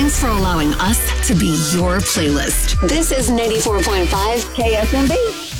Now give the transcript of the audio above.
Thanks for allowing us to be your playlist. This is 94.5 KSMB.